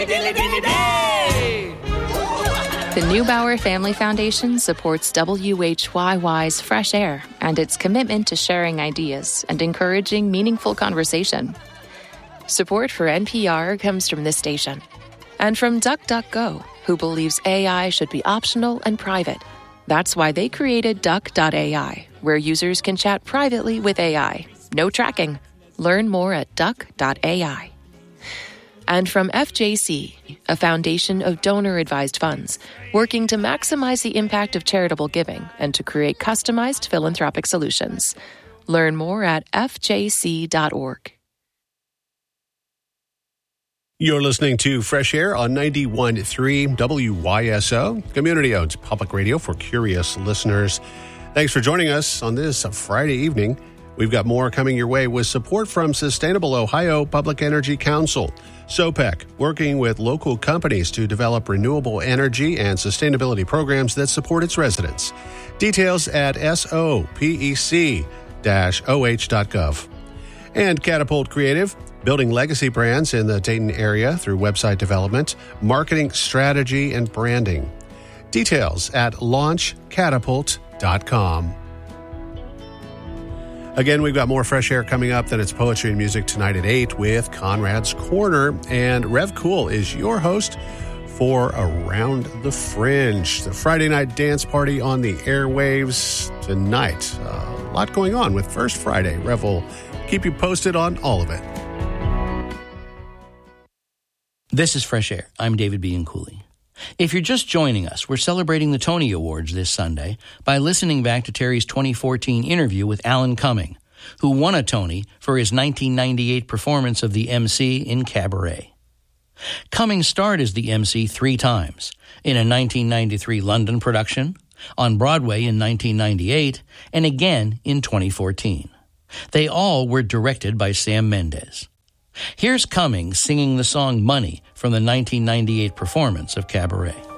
The Neubauer Family Foundation supports WHYY's Fresh Air and its commitment to sharing ideas and encouraging meaningful conversation. Support for NPR comes from this station and from DuckDuckGo, who believes AI should be optional and private. That's why they created Duck.ai, where users can chat privately with AI. No tracking. Learn more at Duck.ai. And from FJC, a foundation of donor-advised funds, working to maximize the impact of charitable giving and to create customized philanthropic solutions. Learn more at fjc.org. You're listening to Fresh Air on 91.3 WYSO, community-owned public radio for curious listeners. Thanks for joining us on this Friday evening. We've got more coming your way with support from Sustainable Ohio Public Energy Council. SOPEC, working with local companies to develop renewable energy and sustainability programs that support its residents. Details at sopec-oh.gov. And Catapult Creative, building legacy brands in the Dayton area through website development, marketing strategy, and branding. Details at launchcatapult.com. Again, we've got more Fresh Air coming up. Then it's Poetry and Music tonight at 8 with Conrad's Corner. And Rev Cool is your host for Around the Fringe, the Friday night dance party on the airwaves tonight. A lot going on with First Friday. Rev will keep you posted on all of it. This is Fresh Air. I'm David Bianculli. If you're just joining us, we're celebrating the Tony Awards this Sunday by listening back to Terry's 2014 interview with Alan Cumming, who won a Tony for his 1998 performance of the MC in Cabaret. Cumming starred as the MC 3 times, in a 1993 London production, on Broadway in 1998, and again in 2014. They all were directed by Sam Mendes. Here's Cumming singing the song Money from the 1998 performance of Cabaret.